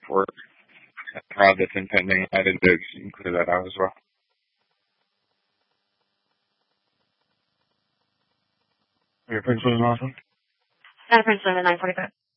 work project impending. I didn't clear that out as well. Your Prince was awesome? Prince William 945.